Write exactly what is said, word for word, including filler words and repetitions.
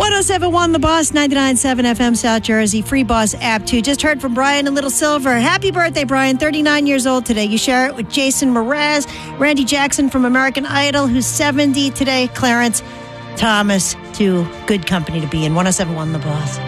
oh seven one The Boss, ninety-nine point seven F M South Jersey, free Boss app too. Just heard from Brian in Little Silver. Happy birthday, Brian. thirty-nine years old today. You share it with Jason Mraz, Randy Jackson from American Idol, who's seventy today, Clarence Thomas, to good company to be in. one oh seven one The Boss.